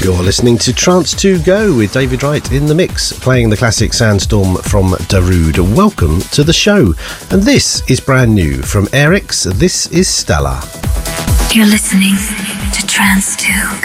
You're listening to Trance 2 Go with David Wright in the mix, playing the classic Sandstorm from Darude. Welcome to the show. And this is brand new from Eric's. This is Stella. You're listening to Trance 2 Go.